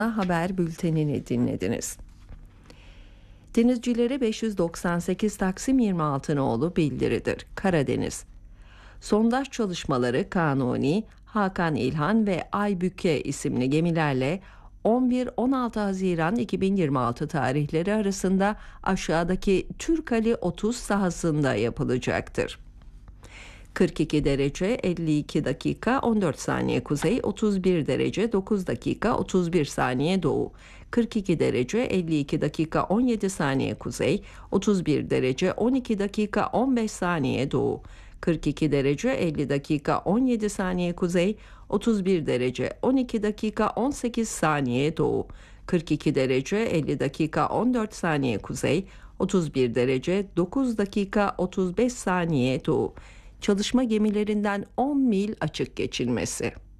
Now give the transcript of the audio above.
Haber bültenini dinlediniz. Denizcilere 598 Taksim 26 nolu bildiridir. Karadeniz. Sondaj çalışmaları Kanuni, Hakan İlhan ve Aybüke isimli gemilerle 11-16 Haziran 2026 tarihleri arasında aşağıdaki Türkali 30 sahasında yapılacaktır. 42 derece 52 dakika 14 saniye kuzey, 31 derece 9 dakika 31 saniye doğu, 42 derece 52 dakika 17 saniye kuzey, 31 derece 12 dakika 15 saniye doğu, 42 derece 50 dakika 17 saniye kuzey, 31 derece 12 dakika 18 saniye doğu, 42 derece 50 dakika 14 saniye kuzey, 31 derece 9 dakika 35 saniye doğu. Çalışma gemilerinden 10 mil açık geçilmesi.